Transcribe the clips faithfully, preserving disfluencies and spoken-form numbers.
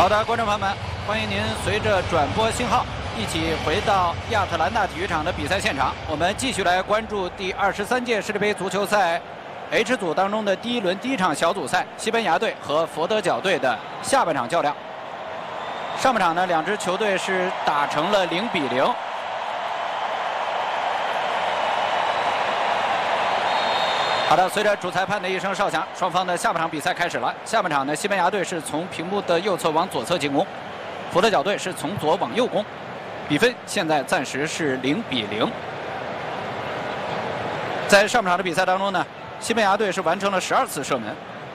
好的，观众朋友们，欢迎您随着转播信号一起回到亚特兰大体育场的比赛现场。我们继续来关注第二十三届世界杯足球赛 H 组当中的第一轮第一场小组赛，西班牙队和佛得角队的下半场较量。上半场呢，两支球队是打成了零比零。 好的，随着主裁判的一声哨响，双方的下半场比赛开始了。下半场呢，西班牙队是从屏幕的右侧往左侧进攻，佛得角队是从左往右攻，比分现在暂时是零比零。在上半场的比赛当中呢，西班牙队是完成了十二次射门，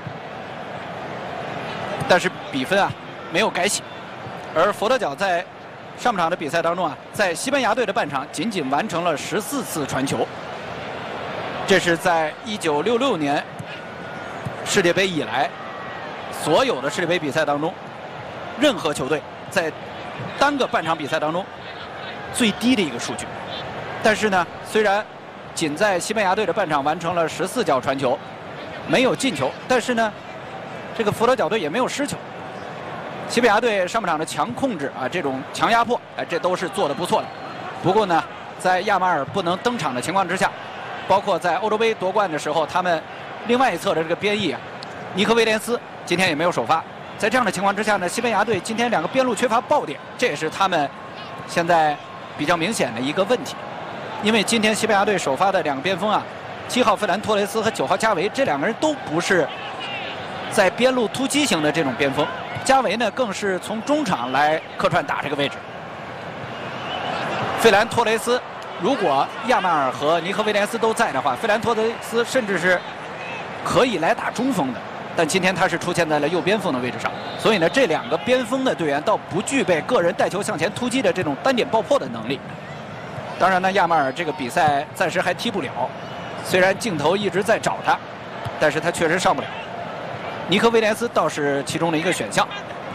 但是比分啊没有改写，而佛得角在上半场的比赛当中啊，在西班牙队的半场仅仅完成了十四次传球。 这是在一九六六年世界杯以来，所有的世界杯比赛当中，任何球队在单个半场比赛当中最低的一个数据。但是呢，虽然仅在西班牙队的半场完成了十四脚传球，没有进球，但是呢，这个佛得角队也没有失球。西班牙队上半场的强控制啊，这种强压迫，哎，这都是做得不错的。不过呢，在亚马尔不能登场的情况之下， 包括在欧洲杯夺冠的时候，他们另外一侧的这个边翼啊，尼克威廉斯今天也没有首发。在这样的情况之下呢，西班牙队今天两个边路缺乏爆点，这也是他们现在比较明显的一个问题。因为今天西班牙队首发的两个边锋啊，七号费兰托雷斯和九号加维，这两个人都不是在边路突击型的这种边锋，加维呢更是从中场来客串打这个位置。费兰托雷斯 如果亚马尔和尼克威廉斯都在的话，费兰托雷斯甚至是可以来打中锋的。但今天他是出现在了右边锋的位置上，所以呢，这两个边锋的队员倒不具备个人带球向前突击的这种单点爆破的能力。当然呢，亚马尔这个比赛暂时还踢不了，虽然镜头一直在找他，但是他确实上不了。尼克威廉斯倒是其中的一个选项。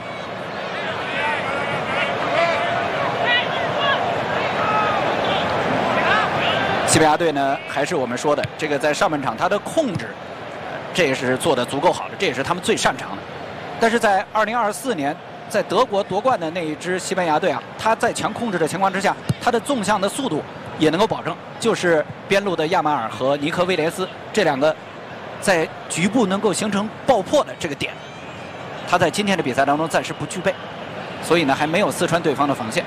西班牙队呢，还是我们说的这个，在上半场他的控制，呃、这也是做得足够好的，这也是他们最擅长的。但是在二零二四年在德国夺冠的那一支西班牙队啊，他在强控制的情况之下，他的纵向的速度也能够保证，就是边路的亚马尔和尼克威廉斯这两个在局部能够形成爆破的这个点，他在今天的比赛当中暂时不具备，所以呢，还没有撕穿对方的防线。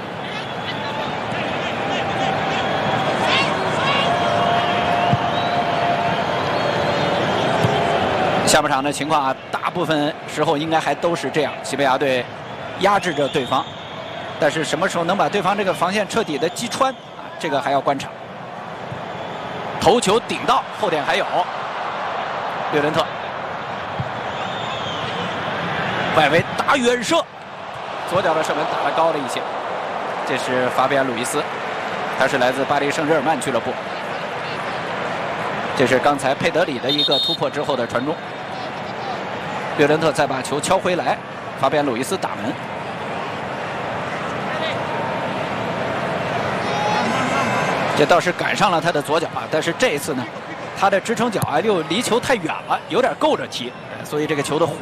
下半场的情况啊，大部分时候应该还都是这样，西班牙队压制着对方，但是什么时候能把对方这个防线彻底的击穿啊，这个还要观察。头球顶到后点还有略伦特，外围打远射，左脚的射门打得高了一些。这是法比安·鲁伊斯，他是来自巴黎圣日耳曼俱乐部。这是刚才佩德里的一个突破之后的传中。 略伦特再把球敲回来，法比安·鲁伊斯打门。这倒是赶上了他的左脚啊，但是这一次呢，他的支撑脚啊又离球太远了，有点够着踢，所以这个球的